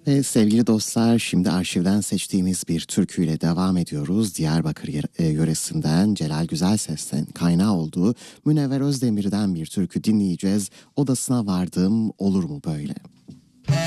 Ve sevgili dostlar, şimdi arşivden seçtiğimiz bir türküyle devam ediyoruz. Diyarbakır yöresinden Celal Güzelses'ten kaynağı olduğu Münevver Özdemir'den bir türkü dinleyeceğiz. Odasına vardım olur mu böyle?